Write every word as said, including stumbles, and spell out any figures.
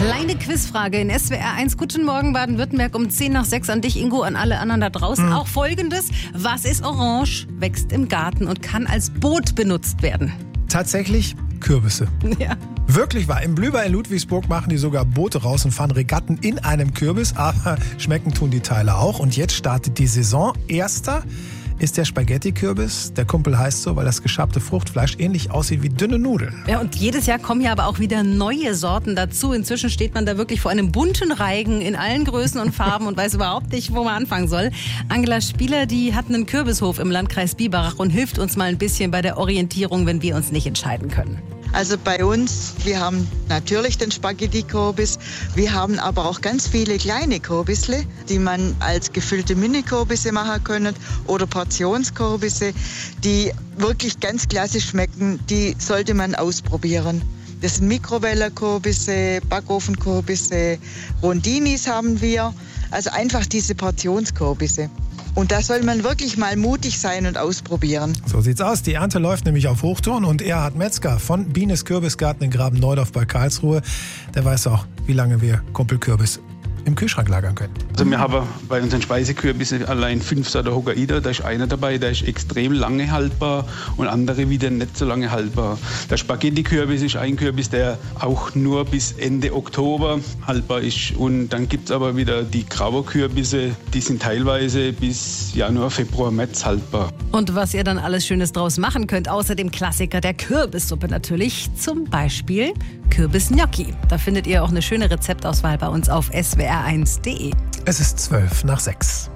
Kleine Quizfrage in S W R eins. Guten Morgen Baden-Württemberg um zehn nach sechs an dich, Ingo, an alle anderen da draußen. Mhm. Auch folgendes: Was ist orange, wächst im Garten und kann als Boot benutzt werden? Tatsächlich Kürbisse. Ja. Wirklich wahr. Im Blühball in Ludwigsburg machen die sogar Boote raus und fahren Regatten in einem Kürbis. Aber schmecken tun die Teile auch. Und jetzt startet die Saison. Erster ist der Spaghetti-Kürbis. Der Kumpel heißt so, weil das geschabte Fruchtfleisch ähnlich aussieht wie dünne Nudeln. Ja, und jedes Jahr kommen ja aber auch wieder neue Sorten dazu. Inzwischen steht man da wirklich vor einem bunten Reigen in allen Größen und Farben und weiß überhaupt nicht, wo man anfangen soll. Angela Spieler, die hat einen Kürbishof im Landkreis Biberach und hilft uns mal ein bisschen bei der Orientierung, wenn wir uns nicht entscheiden können. Also bei uns, wir haben natürlich den Spaghetti-Kürbis, wir haben aber auch ganz viele kleine Kürbisle, die man als gefüllte Mini-Kürbisse machen können oder Portionskürbisse, die wirklich ganz klasse schmecken, die sollte man ausprobieren. Das sind Mikrowellenkürbisse, Backofenkürbisse, Rondinis haben wir, also einfach diese Portionskürbisse. Und da soll man wirklich mal mutig sein und ausprobieren. So sieht's aus. Die Ernte läuft nämlich auf Hochtouren und Erhard Metzger von Bienes Kürbisgarten in Graben-Neudorf bei Karlsruhe, der weiß auch, wie lange wir Kumpelkürbis im Kühlschrank lagern können. Also wir haben bei unseren Speisekürbissen allein fünf Sorten Hokkaido. Da ist einer dabei, der ist extrem lange haltbar und andere wieder nicht so lange haltbar. Der Spaghetti-Kürbis ist ein Kürbis, der auch nur bis Ende Oktober haltbar ist. Und dann gibt es aber wieder die grauen Kürbisse, die sind teilweise bis Januar, Februar, März haltbar. Und was ihr dann alles Schönes draus machen könnt, außer dem Klassiker der Kürbissuppe natürlich, zum Beispiel Kürbisgnocchi. Da findet ihr auch eine schöne Rezeptauswahl bei uns auf S W R eins punkt de. Es ist zwölf nach sechs.